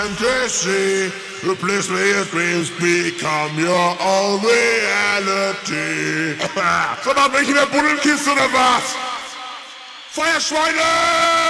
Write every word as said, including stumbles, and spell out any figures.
fantasy. Replace your dreams, become your own reality. Sag mal, welche der Buddelkiste oder was? Feuerschweine!